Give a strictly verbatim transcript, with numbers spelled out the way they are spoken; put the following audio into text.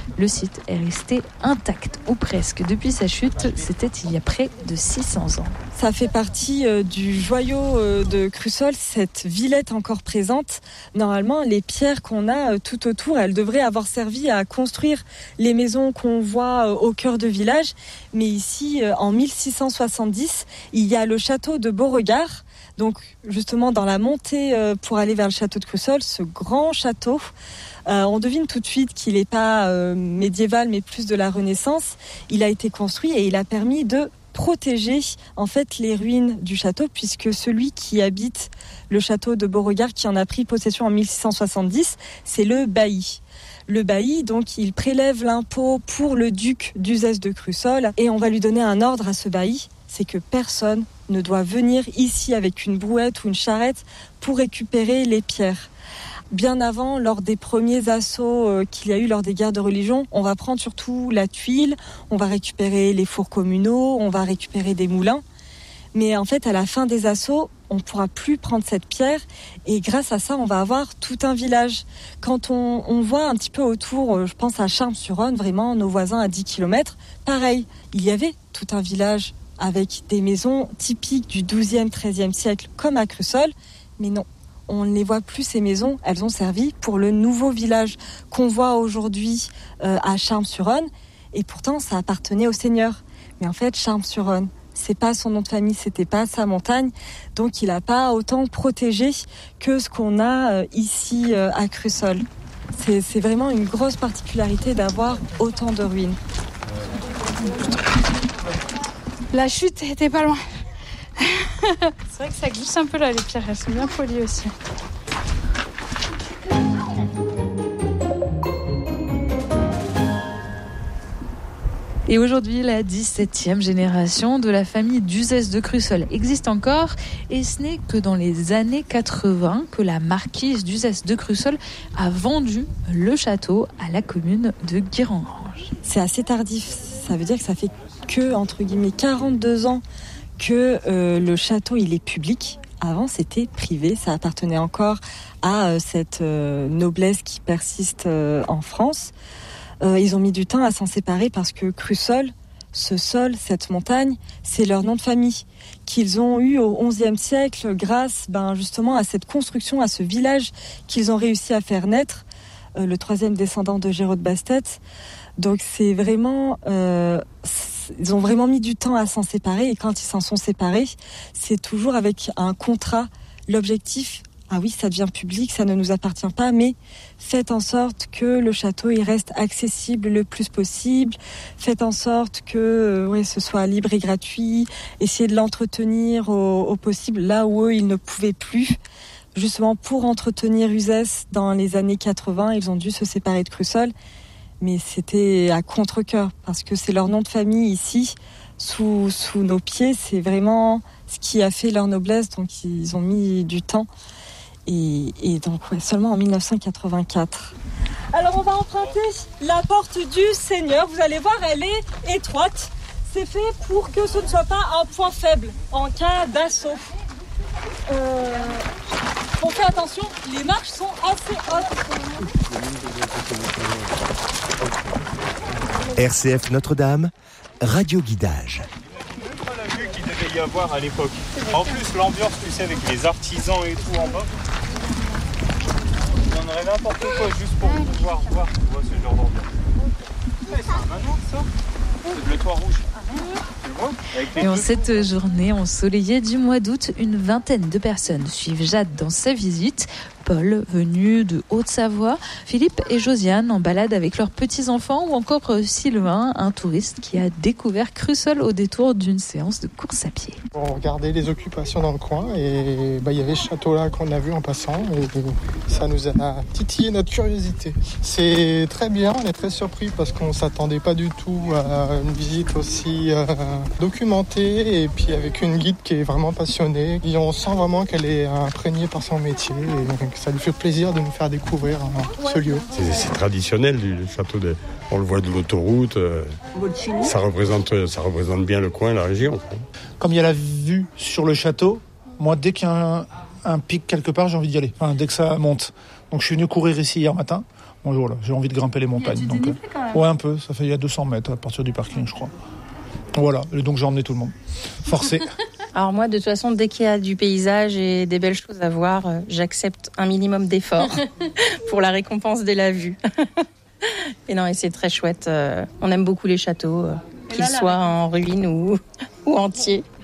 Le site est resté intact, ou presque. Depuis sa chute, c'était il y a près de six cents ans. Ça fait partie euh, du joyau euh, de Crussol, cette villette encore présente. Normalement, les pierres qu'on a euh, tout autour, elles devraient avoir servi à construire les maisons qu'on voit euh, au cœur de village. Mais ici, euh, en mille six cent soixante-dix, il y a le château de Beauregard. Donc, justement, dans la montée euh, pour aller vers le château de Crussol, ce grand château, euh, on devine tout de suite qu'il n'est pas euh, médiéval, mais plus de la Renaissance. Il a été construit et il a permis de protéger en fait les ruines du château, puisque celui qui habite le château de Beauregard, qui en a pris possession en mille six cent soixante-dix, c'est le bailli. Le bailli, donc, il prélève l'impôt pour le duc d'Uzès de Crussol et on va lui donner un ordre à ce bailli, c'est que personne ne doit venir ici avec une brouette ou une charrette pour récupérer les pierres. Bien avant, lors des premiers assauts qu'il y a eu lors des guerres de religion, on va prendre surtout la tuile, on va récupérer les fours communaux, on va récupérer des moulins. Mais en fait, à la fin des assauts, on ne pourra plus prendre cette pierre et grâce à ça, on va avoir tout un village. Quand on, on voit un petit peu autour, je pense à Charmes-sur-Rhône, vraiment nos voisins à dix kilomètres, pareil, il y avait tout un village avec des maisons typiques du douzième, treizième siècle comme à Crussol, mais non. On ne les voit plus, ces maisons. Elles ont servi pour le nouveau village qu'on voit aujourd'hui euh, à Charmes-sur-Rhône. Et pourtant, ça appartenait au seigneur. Mais en fait, Charmes-sur-Rhône, c'est pas son nom de famille, c'était pas sa montagne. Donc, il n'a pas autant protégé que ce qu'on a euh, ici euh, à Crussol. C'est, c'est vraiment une grosse particularité d'avoir autant de ruines. La chute était pas loin. C'est vrai que ça glisse un peu là, les pierres, elles sont bien polies aussi. Et aujourd'hui, la dix-septième génération de la famille d'Uzès de Crussol existe encore. Et ce n'est que dans les années quatre-vingts que la marquise d'Uzès de Crussol a vendu le château à la commune de Guérengrange. C'est assez tardif, ça veut dire que ça fait que, entre guillemets, quarante-deux ans que euh, le château il est public. Avant c'était privé, ça appartenait encore à euh, cette euh, noblesse qui persiste euh, en France. Euh, ils ont mis du temps à s'en séparer parce que Crussol, ce sol, cette montagne, c'est leur nom de famille qu'ils ont eu au onzième siècle grâce ben, justement à cette construction, à ce village qu'ils ont réussi à faire naître, euh, le troisième descendant de Géraud de Bastet. Donc c'est vraiment... Euh, Ils ont vraiment mis du temps à s'en séparer et quand ils s'en sont séparés, c'est toujours avec un contrat. L'objectif, ah oui, ça devient public, ça ne nous appartient pas, mais faites en sorte que le château il reste accessible le plus possible. Faites en sorte que euh, ouais, ce soit libre et gratuit. Essayez de l'entretenir au, au possible là où eux, ils ne pouvaient plus. Justement, pour entretenir Uzès dans les années quatre-vingts, ils ont dû se séparer de Crussol. Mais c'était à contre-cœur, parce que c'est leur nom de famille ici, sous, sous nos pieds. C'est vraiment ce qui a fait leur noblesse, donc ils ont mis du temps. Et, et donc, ouais, seulement en dix-neuf cent quatre-vingt-quatre. Alors, on va emprunter la porte du Seigneur. Vous allez voir, elle est étroite. C'est fait pour que ce ne soit pas un point faible en cas d'assaut. Euh, on fait attention, les marches sont assez hautes. R C F Notre-Dame, radio guidage. La vue qu'il devait y avoir à l'époque. En plus, l'ambiance, tu sais, avec les artisans et tout en bas. On donnerait n'importe quoi juste pour pouvoir voir, tu vois, ce genre d'ambiance. Ouais, c'est un manoir, ça. C'est le toit rouge. Et en cette journée ensoleillée du mois d'août, une vingtaine de personnes suivent Jade dans sa visite. Paul, venu de Haute-Savoie, Philippe et Josiane en balade avec leurs petits-enfants ou encore Sylvain, un touriste qui a découvert Crussol au détour d'une séance de course à pied. On regardait les occupations dans le coin et bah, y avait ce château-là qu'on a vu en passant et ça nous a titillé notre curiosité. C'est très bien, on est très surpris parce qu'on ne s'attendait pas du tout à une visite aussi euh, documentée et puis avec une guide qui est vraiment passionnée. Et on sent vraiment qu'elle est imprégnée par son métier et ça lui fait plaisir de nous faire découvrir euh, ce lieu. C'est, c'est traditionnel du château, de, on le voit de l'autoroute, euh, ça, représente, ça représente bien le coin, la région. Comme il y a la vue sur le château, moi dès qu'il y a un, un pic quelque part, j'ai envie d'y aller, enfin, dès que ça monte. Donc je suis venu courir ici hier matin. Bon, voilà, j'ai envie de grimper les montagnes. Donc, euh, ouais, un peu. Ça fait il y a deux cents mètres à partir du parking, je crois. Voilà, et donc j'ai emmené tout le monde. Forcé. Alors moi, de toute façon, dès qu'il y a du paysage et des belles choses à voir, euh, j'accepte un minimum d'effort pour la récompense de la vue. Et non, et c'est très chouette. Euh, on aime beaucoup les châteaux, euh, qu'ils soient en ruine ou, ou entiers.